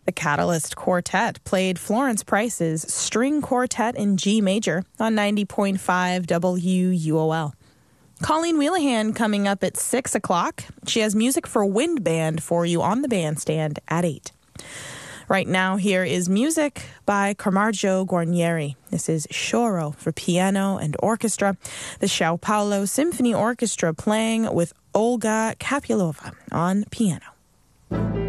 The Catalyst Quartet played Florence Price's String Quartet in G major on 90.5 WUOL. Colleen Wheelahan coming up at 6 o'clock. She has music for Wind Band for you on the bandstand at 8. Right now, here is music by Camargo Guarnieri. This is Choro for piano and orchestra. The Sao Paulo Symphony Orchestra playing with Olga Kapilova on piano.